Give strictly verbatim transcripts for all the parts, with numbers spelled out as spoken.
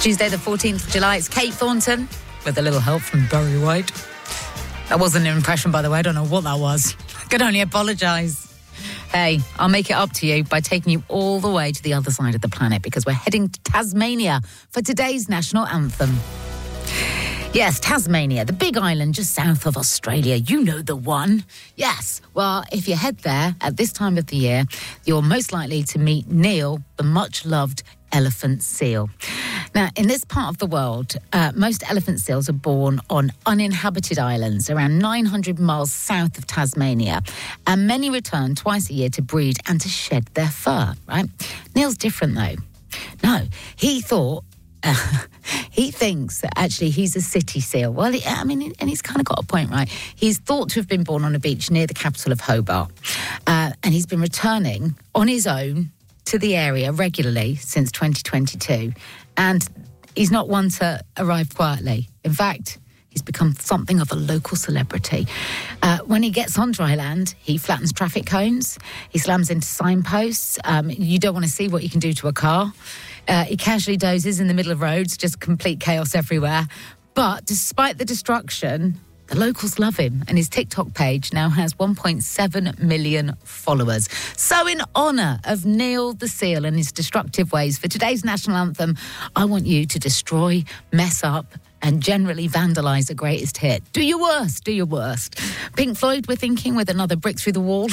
Tuesday the fourteenth of July, it's Kate Thornton with a little help from Barry White. That wasn't an impression, by the way. I don't know what that was. I can only apologise. Hey, I'll make it up to you by taking you all the way to the other side of the planet because we're heading to Tasmania for today's national anthem. Yes, Tasmania, the big island just south of Australia. You know the one. Yes, well, if you head there at this time of the year, you're most likely to meet Neil, the much-loved elephant seal. Now, in this part of the world, uh, most elephant seals are born on uninhabited islands around nine hundred miles south of Tasmania, and many return twice a year to breed and to shed their fur, right? Neil's different, though. No, he thought... Uh, he thinks that actually he's a city seal. Well, I mean, and he's kind of got a point, right? He's thought to have been born on a beach near the capital of Hobart, uh, and he's been returning on his own to the area regularly since twenty twenty-two, and he's not one to arrive quietly. In fact, he's become something of a local celebrity. Uh, when he gets on dry land, he flattens traffic cones, he slams into signposts. Um, you don't want to see what you can do to a car. Uh, he casually dozes in the middle of roads, just complete chaos everywhere. But despite the destruction, the locals love him, and his TikTok page now has one point seven million followers. So in honour of Neil the seal and his destructive ways, for today's national anthem, I want you to destroy, mess up, and generally vandalise the greatest hit. Do your worst, do your worst. Pink Floyd, we're thinking, with another brick through the wall.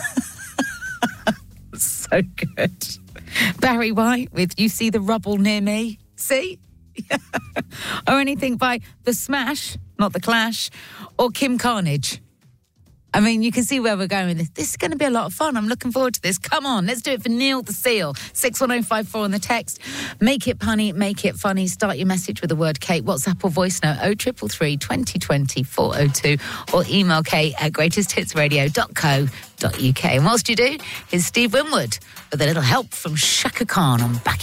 So good. Barry White with You See the Rubble Near Me. See? Or anything by The Smash, not The Clash, or Kim Carnage. I mean, you can see where we're going with this. This is going to be a lot of fun. I'm looking forward to this. Come on, let's do it for Neil the Seal. six one oh five four on the text. Make it punny, make it funny. Start your message with the word Kate. WhatsApp or voice note oh three three three, twenty twenty, four oh two, or email kate at greatest hits radio dot co dot uk. And whilst you do, here's Steve Winwood with a little help from Shaka Khan on Back